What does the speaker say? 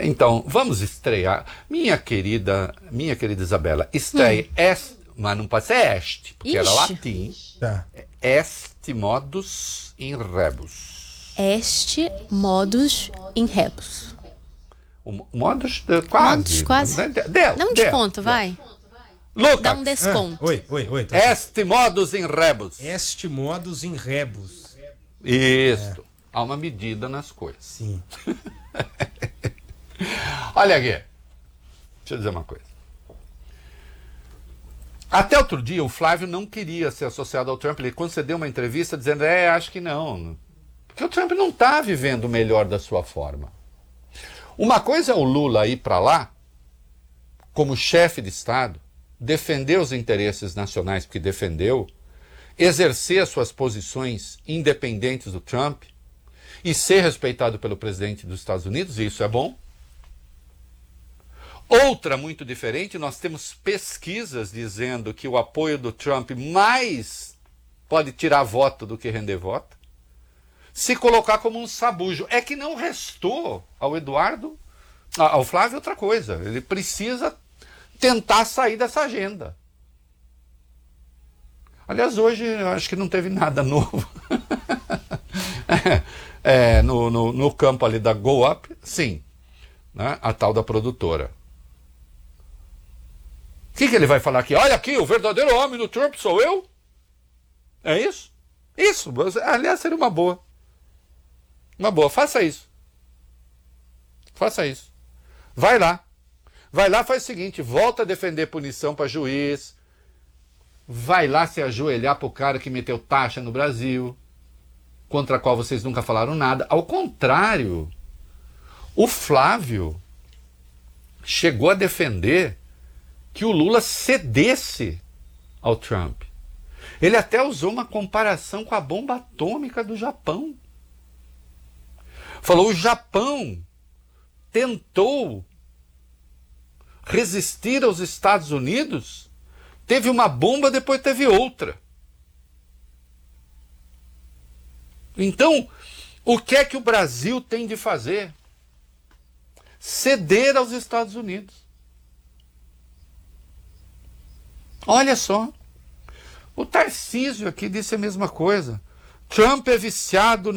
Então, vamos estrear. Minha querida Isabela, estreia mas não pode ser este, porque era latim. Tá. Est modus in rebus. Est modus in rebus. O modus, quase. Modus, quase. Dá um desconto, vai. Lucas. Dá um desconto. Oi. Tá Est modus in rebus. Est modus in rebus. Isso. Há uma medida nas coisas. Sim. Olha aqui. Deixa eu dizer uma coisa. Até outro dia, o Flávio não queria ser associado ao Trump. Ele concedeu uma entrevista dizendo, acho que não. Porque o Trump não está vivendo o melhor da sua forma. Uma coisa é o Lula ir para lá, como chefe de Estado, defender os interesses nacionais que defendeu, exercer suas posições independentes do Trump e ser respeitado pelo presidente dos Estados Unidos, e isso é bom. Outra muito diferente, nós temos pesquisas dizendo que o apoio do Trump mais pode tirar voto do que render voto, se colocar como um sabujo. É que não restou ao Flávio outra coisa. Ele precisa tentar sair dessa agenda. Aliás, hoje eu acho que não teve nada novo. No campo ali da Go Up, sim, né? A tal da produtora. O que ele vai falar aqui? Olha aqui, o verdadeiro homem do Trump sou eu? É isso? Isso, aliás, seria uma boa. Uma boa, faça isso. Faça isso. Vai lá, faz o seguinte, volta a defender punição para juiz, vai lá se ajoelhar para o cara que meteu taxa no Brasil, contra a qual vocês nunca falaram nada. Ao contrário, o Flávio chegou a defender que o Lula cedesse ao Trump. Ele até usou uma comparação com a bomba atômica do Japão. Falou, o Japão tentou resistir aos Estados Unidos, teve uma bomba, depois teve outra. Então, o que é que o Brasil tem de fazer? Ceder aos Estados Unidos. Olha só, o Tarcísio aqui disse a mesma coisa. Trump é viciado